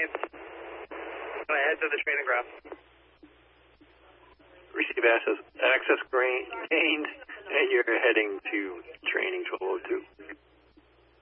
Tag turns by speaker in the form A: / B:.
A: Head to the training ground.
B: Receive access gained, and you're heading to